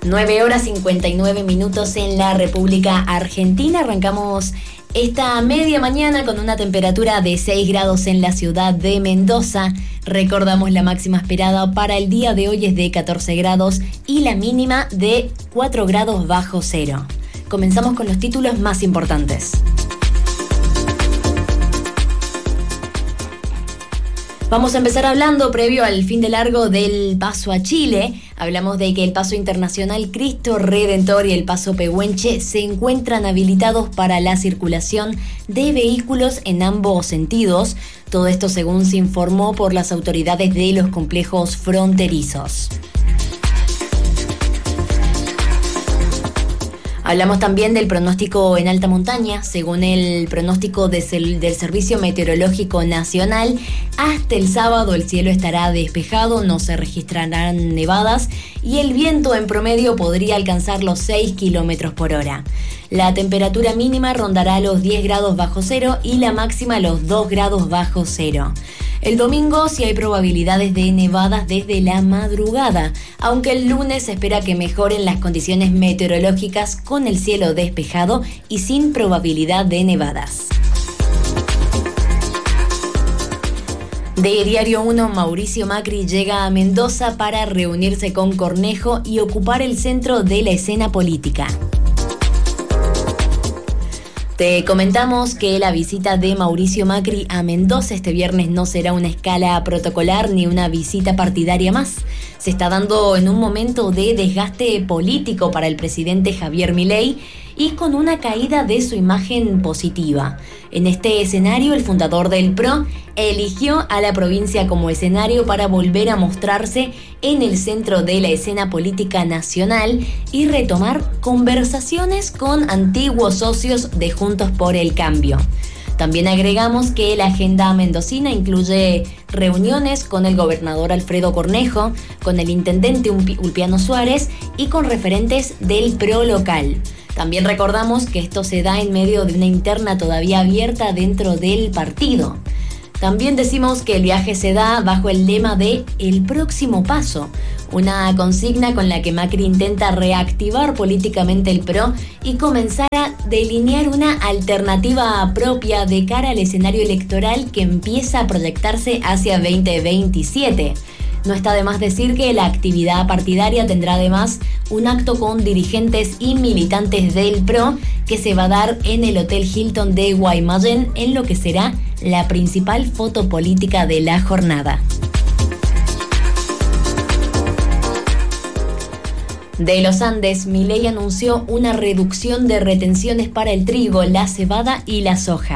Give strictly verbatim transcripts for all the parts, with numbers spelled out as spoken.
nueve horas cincuenta y nueve minutos en la República Argentina. Arrancamos esta media mañana con una temperatura de seis grados en la ciudad de Mendoza. Recordamos, la máxima esperada para el día de hoy es de catorce grados y la mínima de cuatro grados bajo cero. Comenzamos con los títulos más importantes. Vamos a empezar hablando, previo al fin de largo, del paso a Chile. Hablamos de que el paso internacional Cristo Redentor y el paso Pehuenche se encuentran habilitados para la circulación de vehículos en ambos sentidos. Todo esto según se informó por las autoridades de los complejos fronterizos. Hablamos también del pronóstico en alta montaña. Según el pronóstico de cel- del Servicio Meteorológico Nacional, hasta el sábado el cielo estará despejado, no se registrarán nevadas y el viento en promedio podría alcanzar los seis kilómetros por hora. La temperatura mínima rondará los diez grados bajo cero y la máxima los dos grados bajo cero. El domingo sí hay probabilidades de nevadas desde la madrugada, aunque el lunes se espera que mejoren las condiciones meteorológicas con el cielo despejado y sin probabilidad de nevadas. De Diario uno, Mauricio Macri llega a Mendoza para reunirse con Cornejo y ocupar el centro de la escena política. Te comentamos que la visita de Mauricio Macri a Mendoza este viernes no será una escala protocolar ni una visita partidaria más. Se está dando en un momento de desgaste político para el presidente Javier Milei y con una caída de su imagen positiva. En este escenario, el fundador del P R O eligió a la provincia como escenario para volver a mostrarse en el centro de la escena política nacional y retomar conversaciones con antiguos socios de Juntos por el Cambio. También agregamos que la agenda mendocina incluye reuniones con el gobernador Alfredo Cornejo, con el intendente Ulpiano Suárez y con referentes del P R O local. También recordamos que esto se da en medio de una interna todavía abierta dentro del partido. También decimos que el viaje se da bajo el lema de El próximo paso, una consigna con la que Macri intenta reactivar políticamente el P R O y comenzar a delinear una alternativa propia de cara al escenario electoral que empieza a proyectarse hacia veinte veintisiete. No está de más decir que la actividad partidaria tendrá además un acto con dirigentes y militantes del P R O que se va a dar en el Hotel Hilton de Guaymallén, en lo que será la principal foto política de la jornada. De los Andes, Milei anunció una reducción de retenciones para el trigo, la cebada y la soja.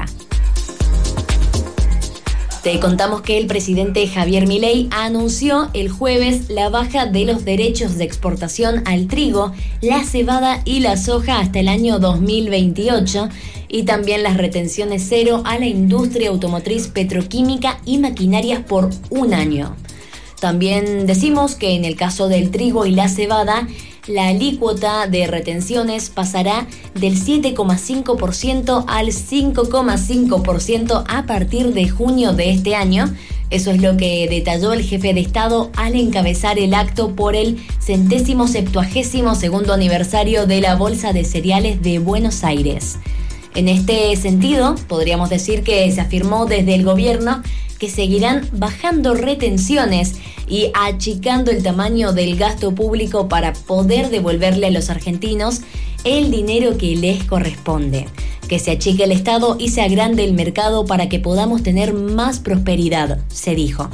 Te contamos que el presidente Javier Milei anunció el jueves la baja de los derechos de exportación al trigo, la cebada y la soja hasta el año dos mil veintiocho y también las retenciones cero a la industria automotriz, petroquímica y maquinarias por un año. También decimos que en el caso del trigo y la cebada, la alícuota de retenciones pasará del siete coma cinco por ciento al cinco coma cinco por ciento a partir de junio de este año. Eso es lo que detalló el jefe de Estado al encabezar el acto por el centésimo septuagésimo segundo aniversario de la Bolsa de Cereales de Buenos Aires. En este sentido, podríamos decir que se afirmó desde el gobierno que seguirán bajando retenciones y achicando el tamaño del gasto público para poder devolverle a los argentinos el dinero que les corresponde. Que se achique el Estado y se agrande el mercado para que podamos tener más prosperidad, se dijo.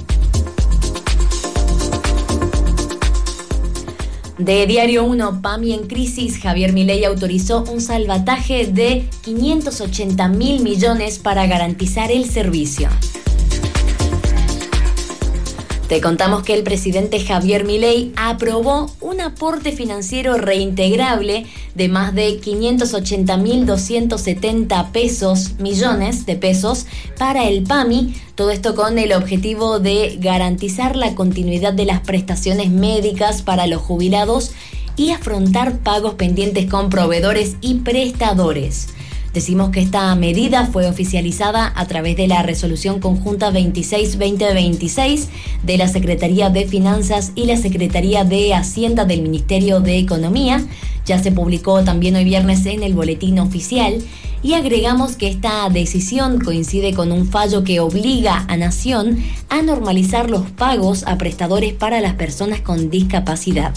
De Diario uno, PAMI en crisis, Javier Milei autorizó un salvataje de quinientos ochenta mil millones para garantizar el servicio. Te contamos que el presidente Javier Milei aprobó un aporte financiero reintegrable de más de quinientos ochenta mil doscientos setenta pesos, millones de pesos para el PAMI, todo esto con el objetivo de garantizar la continuidad de las prestaciones médicas para los jubilados y afrontar pagos pendientes con proveedores y prestadores. Decimos que esta medida fue oficializada a través de la resolución conjunta veintiséis barra veinte veintiséis de la Secretaría de Finanzas y la Secretaría de Hacienda del Ministerio de Economía. Ya se publicó también hoy viernes en el boletín oficial y agregamos que esta decisión coincide con un fallo que obliga a Nación a normalizar los pagos a prestadores para las personas con discapacidad.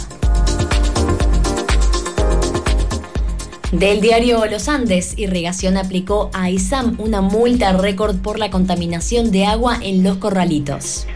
Del diario Los Andes, Irrigación aplicó a ISAM una multa récord por la contaminación de agua en Los Corralitos.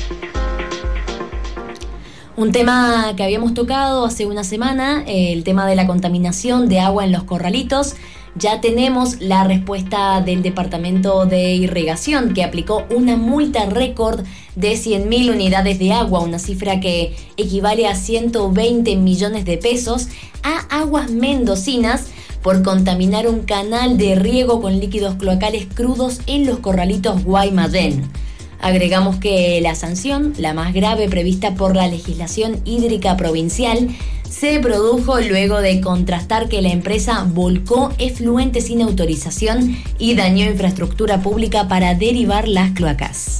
Un tema que habíamos tocado hace una semana, el tema de la contaminación de agua en Los Corralitos. Ya tenemos la respuesta del Departamento de Irrigación, que aplicó una multa récord de cien mil unidades de agua, una cifra que equivale a ciento veinte millones de pesos, a Aguas Mendocinas por contaminar un canal de riego con líquidos cloacales crudos en Los Corralitos Guaymallén. Agregamos que la sanción, la más grave prevista por la legislación hídrica provincial, se produjo luego de contrastar que la empresa volcó efluentes sin autorización y dañó infraestructura pública para derivar las cloacas.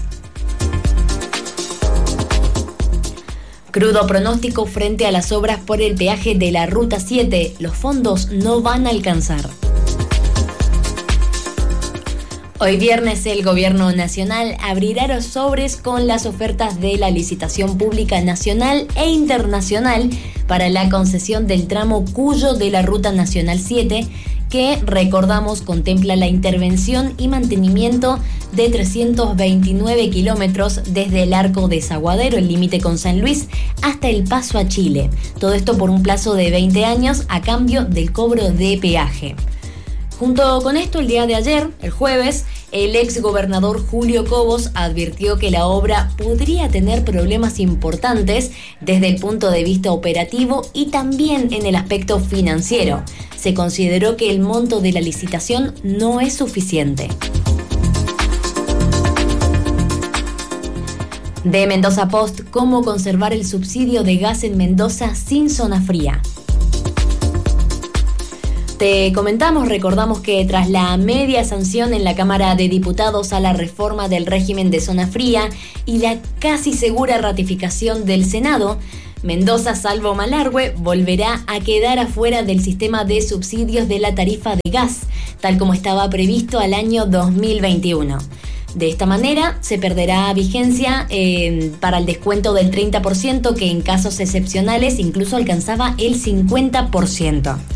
Crudo pronóstico frente a las obras por el peaje de la Ruta siete. Los fondos no van a alcanzar. Hoy viernes el Gobierno Nacional abrirá los sobres con las ofertas de la licitación pública nacional e internacional para la concesión del tramo Cuyo de la Ruta Nacional siete, que, recordamos, contempla la intervención y mantenimiento de trescientos veintinueve kilómetros desde el Arco de Zaguadero, el límite con San Luis, hasta el paso a Chile. Todo esto por un plazo de veinte años a cambio del cobro de peaje. Junto con esto, el día de ayer, el jueves, el ex gobernador Julio Cobos advirtió que la obra podría tener problemas importantes desde el punto de vista operativo y también en el aspecto financiero. Se consideró que el monto de la licitación no es suficiente. De Mendoza Post, ¿cómo conservar el subsidio de gas en Mendoza sin zona fría? Te comentamos, recordamos que tras la media sanción en la Cámara de Diputados a la reforma del régimen de zona fría y la casi segura ratificación del Senado, Mendoza, salvo Malargüe, volverá a quedar afuera del sistema de subsidios de la tarifa de gas, tal como estaba previsto al año dos mil veintiuno. De esta manera se perderá vigencia eh, para el descuento del treinta por ciento, que en casos excepcionales incluso alcanzaba el cincuenta por ciento.